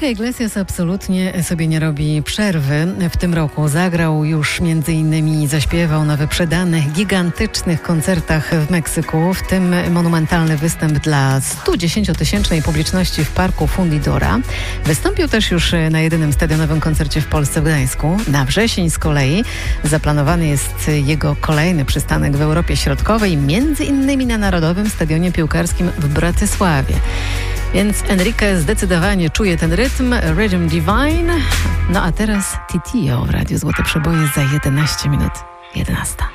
Enrique Iglesias absolutnie sobie nie robi przerwy. W tym roku zagrał już m.in. zaśpiewał na wyprzedanych, gigantycznych koncertach w Meksyku, w tym monumentalny występ dla 110-tysięcznej publiczności w parku Fundidora. Wystąpił też już na jedynym stadionowym koncercie w Polsce w Gdańsku. Na wrzesień z kolei zaplanowany jest jego kolejny przystanek w Europie Środkowej, m.in. na Narodowym Stadionie Piłkarskim w Bratysławie. Więc Enrique zdecydowanie czuje ten rytm, Rhythm Divine. No a teraz Titio w Radiu Złote Przeboje za 11 minut 11.